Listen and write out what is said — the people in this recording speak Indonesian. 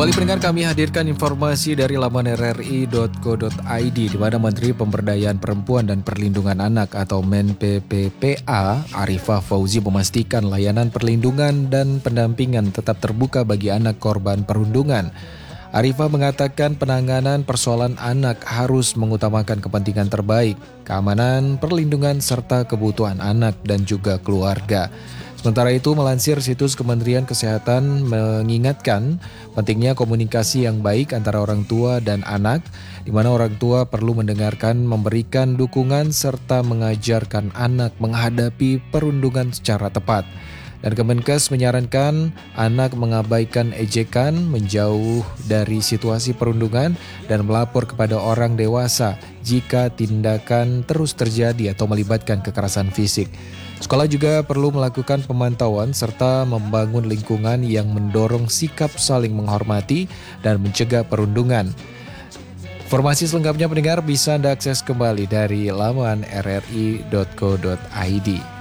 Kembali pendengar, kami hadirkan informasi dari laman rri.co.id di mana Menteri Pemberdayaan Perempuan dan Perlindungan Anak atau Men-PPPA Arifah Fauzi memastikan layanan perlindungan dan pendampingan tetap terbuka bagi anak korban perundungan. Arifah mengatakan penanganan persoalan anak harus mengutamakan kepentingan terbaik, keamanan, perlindungan, serta kebutuhan anak dan juga keluarga. Sementara itu, melansir situs Kementerian Kesehatan mengingatkan pentingnya komunikasi yang baik antara orang tua dan anak, di mana orang tua perlu mendengarkan, memberikan dukungan, serta mengajarkan anak menghadapi perundungan secara tepat. Dan Kemenkes menyarankan anak mengabaikan ejekan, menjauh dari situasi perundungan, dan melapor kepada orang dewasa jika tindakan terus terjadi atau melibatkan kekerasan fisik. Sekolah juga perlu melakukan pemantauan serta membangun lingkungan yang mendorong sikap saling menghormati dan mencegah perundungan. Informasi selengkapnya pendengar bisa Anda akses kembali dari laman rri.co.id.